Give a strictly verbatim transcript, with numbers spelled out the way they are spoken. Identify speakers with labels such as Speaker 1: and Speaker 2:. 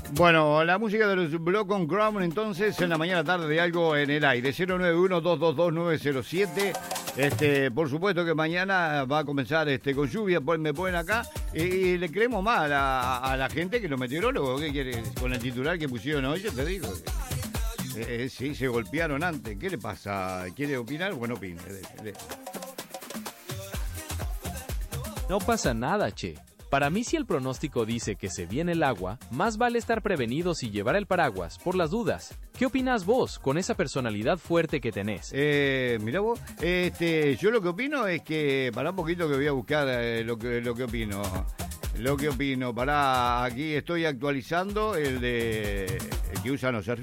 Speaker 1: Bueno, la música de los Block on Ground, entonces, en la mañana tarde de algo en el aire. cero nueve uno, dos dos dos, nueve cero siete. Este, por supuesto que mañana va a comenzar este, con lluvia, pues me ponen acá. Y, y le creemos más a la, a la gente que los meteorólogos. ¿Qué quiere? Con el titular que pusieron hoy, yo te digo. Eh, eh, sí, se golpearon antes. ¿Qué le pasa? ¿Quiere opinar? Bueno, opine. De, de.
Speaker 2: No pasa nada, che. Para mí, si el pronóstico dice que se viene el agua, más vale estar prevenidos y llevar el paraguas, por las dudas. ¿Qué opinás vos, con esa personalidad fuerte que tenés?
Speaker 1: Eh, mirá vos, este, yo lo que opino es que, pará un poquito que voy a buscar eh, lo que lo que opino. Lo que opino, pará, aquí estoy actualizando el de el que usan los